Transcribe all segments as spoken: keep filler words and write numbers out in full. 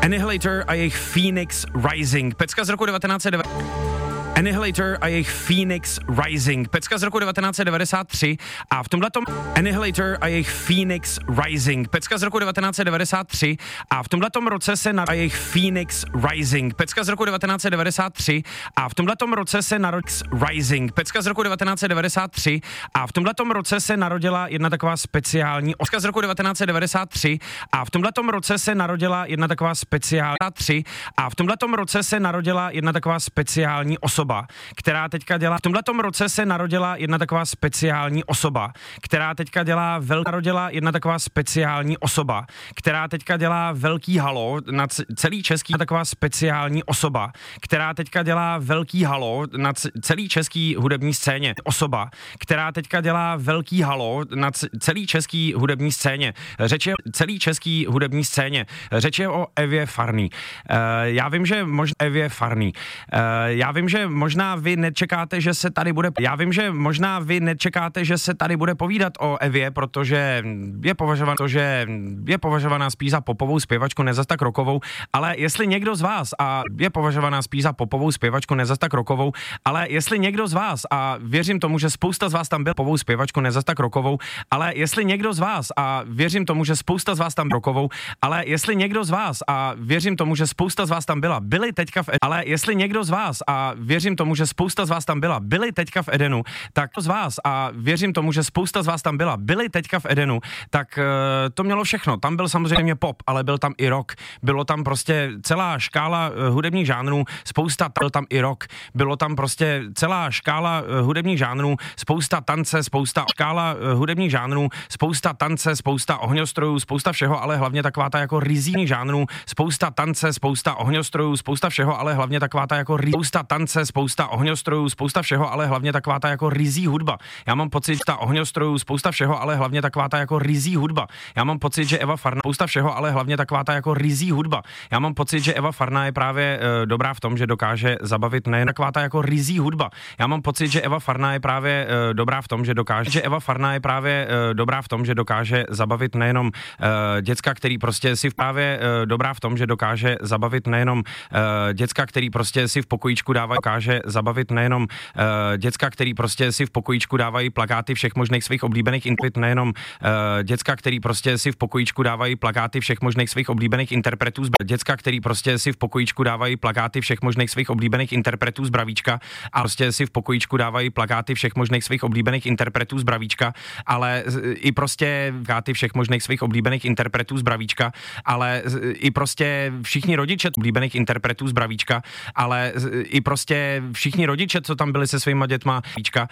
Annihilator a jejich Phoenix Rising. Pecka z roku devatenáct set devadesát. Annihilator a jejich Phoenix Rising. Pecka z roku devatenáct set devadesát tři a v tomhletom Annihilator a jejich Phoenix Rising. Pecka z roku devatenáct set devadesát tři a v tomhletom roce se na a jejich Phoenix Rising. Pecka z roku devatenáct set devadesát tři a v tomhletom roce se narodil Rising. Pecka z roku devatenáct set devadesát tři a v tomhletom roce se narodila jedna taková speciální pecka z roku devatenáct set devadesát tři a v tomhletom roce se narodila jedna taková speciální tři a v tomhletom roce se narodila jedna taková speciální osoba, která teďka dělá v tomhletom roce se narodila jedna taková speciální osoba, která teďka dělá velká narodila jedna taková speciální osoba, která teďka dělá velký halo na celý český taková speciální osoba, která teďka dělá velký halo na celý český hudební scéně. Osoba, která teďka dělá velký halo na celý český hudební scéně. Řeč je celý český hudební scéně. Řeč je o Evě Farný. Uh, já vím, že možná Evě Farný. Uh, já vím, že možná vy nečekáte, že se tady bude já vím, že možná vy nečekáte, že se tady bude povídat o Evě, protože je považovaná, že je považovaná spíš za popovou zpěvačku, ne zas tak rockovou, ale jestli někdo z vás a je považovaná spíš za popovou zpěvačku, ne zas tak rockovou, ale jestli někdo z vás a věřím tomu, že spousta z vás tam byl popovou zpěvačku, ne zas tak rockovou, ale jestli někdo z vás a věřím tomu, že spousta z vás tam rockovou, ale jestli někdo z vás a věřím tomu, že spousta z vás tam byla, byli teďka v ale jestli někdo z vás a věřím tomu, že spousta z vás tam byla, byli teďka v Edenu, tak to z vás a věřím tomu, že spousta z vás tam byla, byli teďka v Edenu, tak uh, to mělo všechno. Tam byl samozřejmě pop, ale byl tam i rock. Bylo tam prostě celá škála uh, hudebních žánrů, spousta, byl tam i rock. Bylo tam prostě celá škála uh, hudebních žánrů, spousta tance, spousta škála uh, hudebních žánrů, spousta tance, spousta ohňostrojů, spousta všeho, ale hlavně taková ta jako rizí žánrů, spousta tance, spousta ohňostrojů, spousta všeho, ale hlavně taková ta jako rizí, spousta tance, spousta ohňostrojů, spousta všeho, ale hlavně taková ta jako rizí hudba. Já mám pocit, že ta ohňostrojů, spousta všeho, ale hlavně taková ta jako rizí hudba. Já mám pocit, že Eva Farná, spousta všeho, ale hlavně taková ta jako rizí hudba. Já mám pocit, že Eva Farná je právě e, dobrá v tom, že dokáže zabavit nejen taková ta jako rizí hudba. Já mám pocit, že Eva Farná je právě e, dobrá v tom, že dokáže, že Eva Farná je právě e, dobrá v tom, že dokáže zabavit nejenom e, děcka, který prostě si právě e, dobrá v tom, že dokáže zabavit nejenom e, děcka, který prostě si v pokojíčku dávají, dokáže zabavit nejenom e, děcka, který prostě si v pokojíčku dávají plakáty všech možných svých oblíbených input, nejenom e, děcka, který prostě si v pokojíčku dávají plakáty všech možných svých oblíbených interpretů, děcka, který prostě si v pokojíčku dávají plakáty všech možných svých oblíbených interpretů z Bravíčka a prostě si v pokojíčku dávají plakáty všech možných svých oblíbených interpretů z Bravíčka, ale i prostě plakáty všech možných svých oblíbených interpretů z Bravíčka, ale i prostě všichni rodiče oblíbených interpretů z Bravíčka, ale i prostě všichni rodiče, co tam byli se svýma dětma,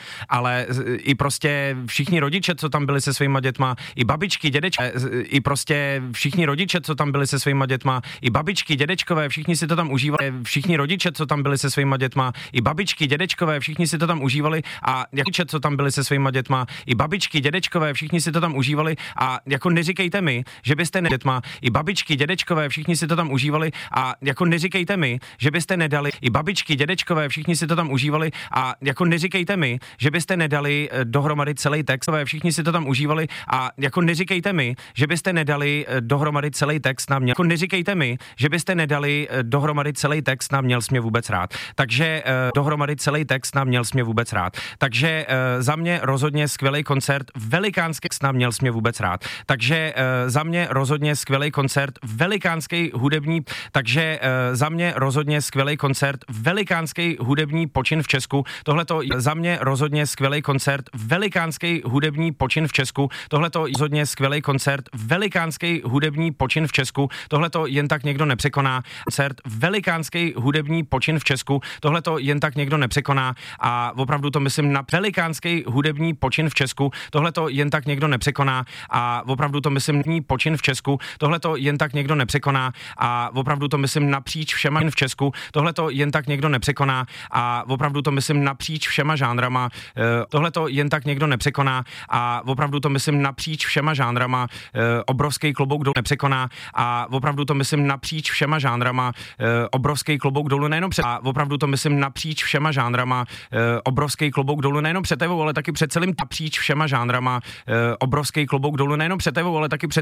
ale i prostě všichni rodiče, co tam byli se svýma dětma, i babičky, dědečky, i prostě všichni rodiče, co tam byli se svýma dětma, i babičky, dědečkové, všichni si to tam užívali, všichni rodiče, co tam byli se svýma dětma, i babičky, dědečkové, všichni si to tam užívali a rodiče, co tam byli se svýma dětma, i babičky, dědečkové, všichni si to tam užívali a jako neříkejte mi, že byste ne dětma, i babičky, dědečkové, všichni si to tam užívali a jako neříkejte mi, že byste nedali, i babičky, dědečkové, všichni si to tam užívali a jako neříkejte mi, že byste nedali dohromady celý text, všichni si to tam užívali a jako neříkejte mi, že byste nedali dohromady celý text na mě, jako neříkejte mi, že byste nedali dohromady celý text na měl jsi mě vůbec rád. Takže uh, dohromady celý text na měl jsi mě vůbec rád. Takže uh, za mě rozhodně skvělý koncert, velikánský na měl jsi mě vůbec rád. Takže uh, za mě rozhodně skvělý koncert, velikánský hudební, takže uh, za mě rozhodně skvělý koncert, velikánský hudební počin v Česku. Tohleto za mě rozhodně skvělý koncert, velikánský hudební počin v Česku. Tohleto rozhodně skvělý koncert, velikánský hudební počin v Česku. Tohleto jen tak někdo nepřekoná. Koncert, velikánský hudební počin v Česku. Tohleto jen tak někdo nepřekoná a opravdu to myslím na velikánský hudební počin v Česku. Tohleto jen tak někdo nepřekoná a opravdu to myslím na počin v Česku. Tohleto jen tak někdo nepřekoná a opravdu to myslím napříč všema v Česku. Tohleto jen tak někdo nepřekoná a opravdu to myslím napříč všema žánrama. Tohleto jen tak někdo nepřekoná a opravdu to myslím napříč všema žánrama. Obrovský klobouk dolů nepřekoná a opravdu to myslím napříč všema žánrama. Obrovský klobouk dolů nejenom před a opravdu to myslím napříč všema žánrama. Obrovský klobouk dolů nejenom před tebou, ale taky před celým napříč všema žánrama. Obrovský klobouk dolů nejenom před tebou, ale taky před